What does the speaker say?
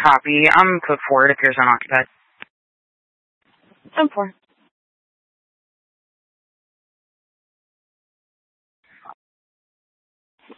copy. I'm code 4. It appears unoccupied. 10-4.